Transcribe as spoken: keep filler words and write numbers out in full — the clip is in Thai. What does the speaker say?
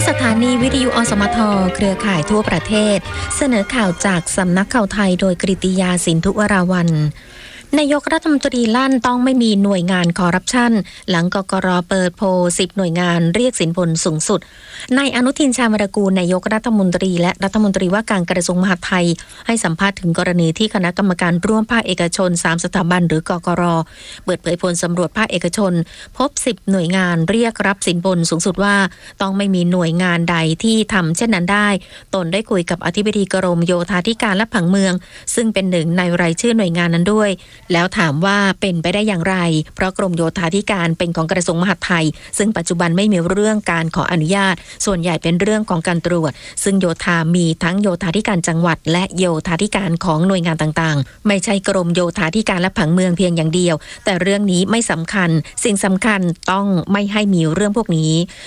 สถานีวิทยุอสมทเครือข่ายทั่วประเทศเสนอข่าวจากสำนักข่าวไทยโดยกฤติยาสินธุวราวัลย์นายกรัฐมนตรีลั่นต้องไม่มีหน่วยงานคอร์รัปชันหลังกกร.เปิดโพลสิบหน่วยงานเรียกสินบนสูงสุดนายอนุทินชาญวิรากูลนายกรัฐมนตรีและรัฐมนตรีว่าการกระทรวงมหาดไทยให้สัมภาษณ์ถึงกรณีที่คณะกรรมการร่วมภาคเอกชนสามสถาบันหรือกกร.เปิดเผยผลสำรวจภาคเอกชนพบสิบหน่วยงานเรียกรับสินบนสูงสุดว่าต้องไม่มีหน่วยงานใดที่ทำเช่นนั้นได้ตนได้คุยกับอธิบดีกรมโยธาธิการและผังเมืองซึ่งเป็นหนึ่งในรายชื่อหน่วยงานนั้นด้วยแล้วถามว่าเป็นไปได้อย่างไรเพราะกรมโยธาธิการเป็นของกระทรวงมหาดไทยซึ่งปัจจุบันไม่มีเรื่องการขออนุญาตส่วนใหญ่เป็นเรื่องของการตรวจซึ่งโยธามีทั้งโยธาธิการจังหวัดและโยธาธิการของหน่วยงานต่างๆไม่ใช่กรมโยธาธิการและผังเมืองเพียงอย่างเดียวแต่เรื่องนี้ไม่สำคัญสิ่งสำคัญต้องไม่ให้มีเรื่องพวกนี้